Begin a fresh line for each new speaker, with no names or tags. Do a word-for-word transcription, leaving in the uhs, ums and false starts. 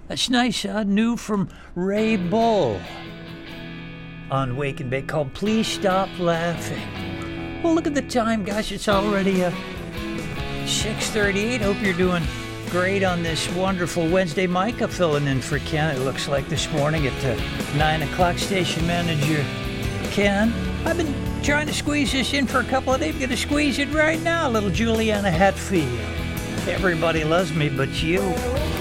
That's nice, huh? New from Ray Bull on Wake and Bake called Please Stop Laughing. Well, look at the time, guys. It's already uh, six thirty-eight. Hope you're doing great on this wonderful Wednesday. Micah filling in for Ken, it looks like this morning at the nine o'clock. Station manager Ken. I've been trying to squeeze this in for a couple of days. I'm going to squeeze it right now. Little Juliana Hatfield. Everybody loves me but you.